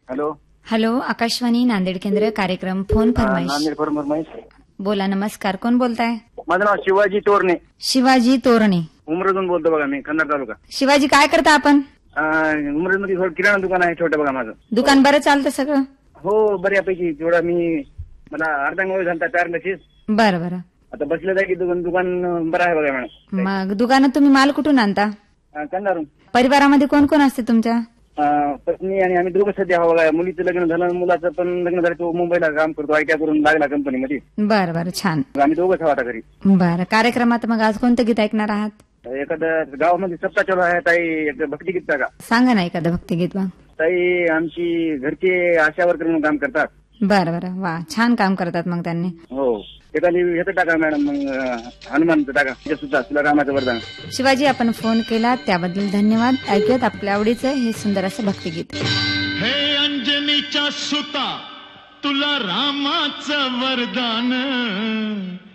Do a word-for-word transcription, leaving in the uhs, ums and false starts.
Hello hello, Akashvani Nanded केंद्र, कार्यक्रम phone फरमाईश. Nanded फरमाईश. बोला, नमस्कार. कोण बोलताय? माझं नाव शिवाजी तोरणे. शिवाजी तोरणे. उमरजून बोलतो बघा मी, खन्नाड तालुका. शिवाजी, काय करता आपण? उमरज मध्ये थोडं किराणा दुकान आहे छोटं बघा माझं. दुकान बरं चालतं सगळं? हो, बऱ्यापैकी. थोडा मी मला अर्धांग झालता चार नशीच. बरं बरं. आता बसलं जाय की दुकान दुकान बरं आहे बघा मॅडम. मग दुकानात तुम्ही माल कुठून आणता? कन्नाडून. परिवारामध्ये कोण कोण असते तुमच्या? पत्नी आणि आम्ही दोघं सध्या हवं बघा. मुलीचं लग्न झालं, मुलाचं पण लग्न झालं. तो मुंबईला काम करतो, आयटीआय करून लागला कंपनीमध्ये. बरं बरं, छान. आम्ही दोघंच हवा आता घरी. बरं, कार्यक्रमात मग आज कोणतं गीत ऐकणार आहात? एखादं गावामध्ये सप्ताह चालू आहे ताई, एक भक्तिगीत का सांगा ना एखादं भक्तिगीत. मग ताई आमची घरचे आशावर म्हणून काम करतात. बरं बरं, वा, छान काम करतात मग त्यांनी. हो, एखादी ह्याचं टाका मॅडम, मग हनुमानचं टाका, हे सुद्धा तुला रामाचं वरदान. शिवाजी, आपण फोन केला त्याबद्दल धन्यवाद. ऐकूयात आपल्या आवडीचं हे सुंदर असं भक्तिगीत. हे अंजनीच्या सुता, तुला रामाचं वरदान.